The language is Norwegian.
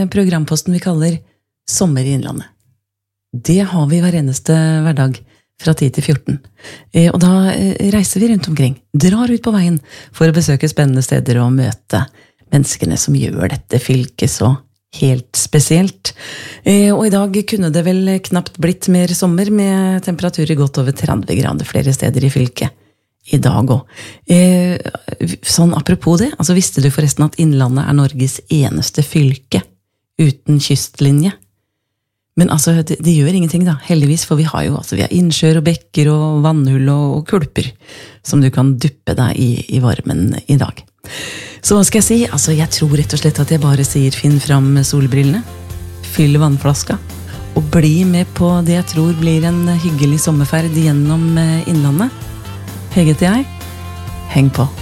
programposten vi kaller Sommer i Innlandet. Det har vi hver eneste hverdag fra 10 til 14. Og da reiser vi rundt omkring, drar ut på veien for å besøke spennende steder og møte menneskene som gjør dette fylket så helt spesielt. Og i dag kunne det vel knapt blitt mer sommer med temperaturer godt over 30 grader flere steder i fylket. I dag også. Sånn apropos det, altså visste du forresten at Innlandet er Norges eneste fylke uten kystlinje? Men altså, det gjør ingenting da, heldigvis, for vi har jo vi har innsjøer og bekker og vannhull og kulper som du kan duppe deg i varmen i dag. Så hva skal jeg si? Altså, jeg tror rett og slett at jeg bare sier finn fram solbrillene, fyll vannflaska, og bli med på det jeg tror blir en hyggelig sommerferd gjennom Innlandet. Hege til jeg, heng på!